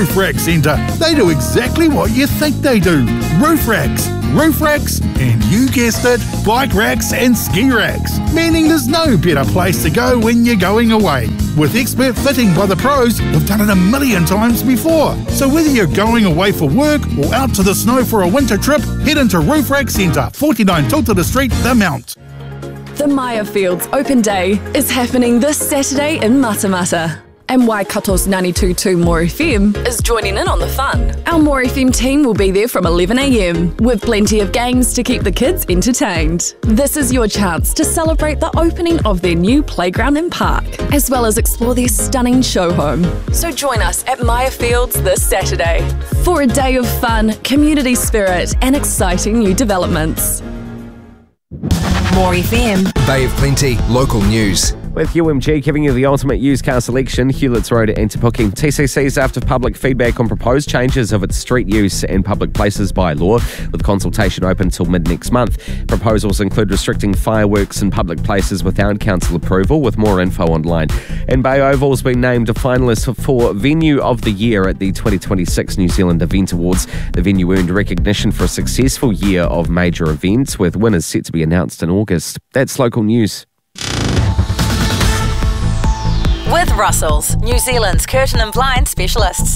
Roof Rack Centre. They do exactly what you think they do. Roof racks, and you guessed it, bike racks and ski racks. Meaning there's no better place to go when you're going away. With expert fitting by the pros, we've done it a million times before. So whether you're going away for work or out to the snow for a winter trip, head into Roof Rack Centre, 49 Tiltida Street, The Mount. The Maya Fields Open Day is happening this Saturday in Matamata. And Waikato's 92.2 More FM is joining in on the fun. Our More FM team will be there from 11 a.m. with plenty of games to keep the kids entertained. This is your chance to celebrate the opening of their new playground and park, as well as explore their stunning show home. So join us at Maya Fields this Saturday for a day of fun, community spirit and exciting new developments. More FM. Bay of Plenty, local news. With UMG giving you the ultimate used car selection, Hewlett's Road and Te Puke. TCC's after public feedback on proposed changes of its street use and public places bylaw, with consultation open until mid-next month. Proposals include restricting fireworks in public places without council approval, with more info online. And Bay Oval has been named a finalist for Venue of the Year at the 2026 New Zealand Event Awards. The venue earned recognition for a successful year of major events, with winners set to be announced in August. That's local news. With Russell's, New Zealand's curtain and blind specialists.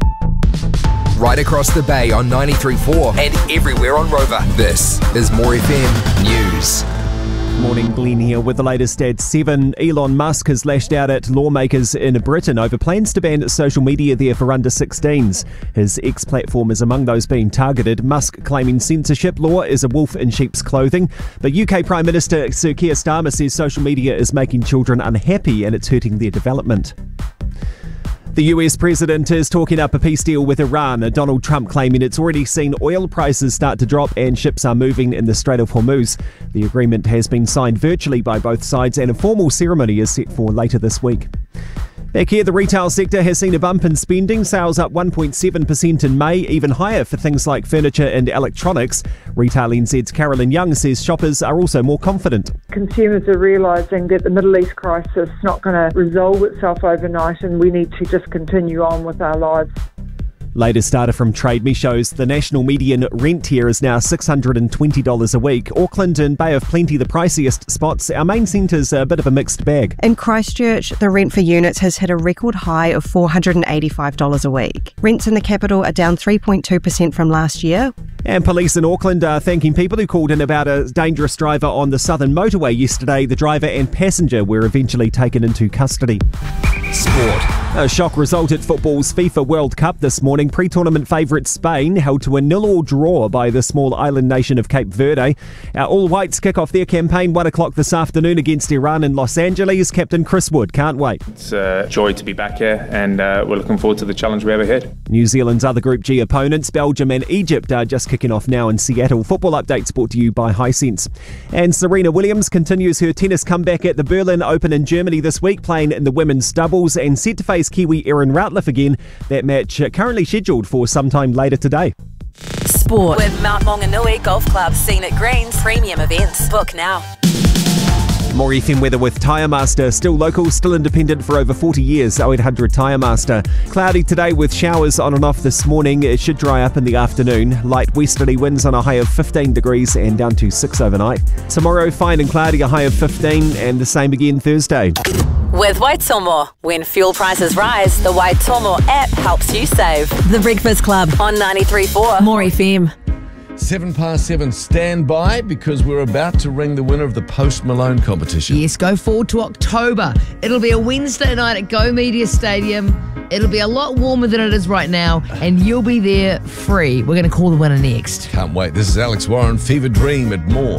Right across the bay on 93.4 and everywhere on Rover. This is More FM News. Morning, Glenn here with the latest at 7. Elon Musk has lashed out at lawmakers in Britain over plans to ban social media there for under 16s. His X platform is among those being targeted, Musk claiming censorship law is a wolf in sheep's clothing. But UK Prime Minister Sir Keir Starmer says social media is making children unhappy and it's hurting their development. The US president is talking up a peace deal with Iran, Donald Trump claiming it's already seen oil prices start to drop and ships are moving in the Strait of Hormuz. The agreement has been signed virtually by both sides and a formal ceremony is set for later this week. Back here, the retail sector has seen a bump in spending, sales up 1.7% in May, even higher for things like furniture and electronics. Retail NZ's Carolyn Young says shoppers are also more confident. Consumers are realising that the Middle East crisis is not going to resolve itself overnight and we need to just continue on with our lives. Latest data from Trade Me shows the national median rent here is now $620 a week. Auckland and Bay of Plenty, the priciest spots. Our main centre's a bit of a mixed bag. In Christchurch, the rent for units has hit a record high of $485 a week. Rents in the capital are down 3.2% from last year. And police in Auckland are thanking people who called in about a dangerous driver on the southern motorway yesterday. The driver and passenger were eventually taken into custody. Sport. A shock result at football's FIFA World Cup this morning. Pre-tournament favourite Spain held to a 0-0 draw by the small island nation of Cape Verde. Our All Whites kick off their campaign 1 o'clock this afternoon against Iran in Los Angeles. Captain Chris Wood can't wait. It's a joy to be back here and we're looking forward to the challenge we have ahead. New Zealand's other Group G opponents, Belgium and Egypt, are just kicking off now in Seattle. Football updates brought to you by Hisense. And Serena Williams continues her tennis comeback at the Berlin Open in Germany this week, playing in the women's doubles and set to face Kiwi Erin Routliffe again. That match currently scheduled for sometime later today. Sport. With Mount Maunganui Golf Club, Scenic Greens, premium events. Book now. More FM weather with Tyre Master. Still local, still independent for over 40 years. 0800 Tyre Master. Cloudy today with showers on and off this morning. It should dry up in the afternoon. Light westerly winds on a high of 15 degrees and down to 6 overnight. Tomorrow, fine and cloudy, a high of 15, and the same again Thursday. With Waitomo. When fuel prices rise, the Waitomo app helps you save. The Breakfast Club on 93.4 More FM. 7:07, stand by because we're about to ring the winner of the Post Malone competition. Yes, go forward to October. It'll be a Wednesday night at Go Media Stadium. It'll be a lot warmer than it is right now, and you'll be there free. We're going to call the winner next. Can't wait. This is Alex Warren, Fever Dream at More.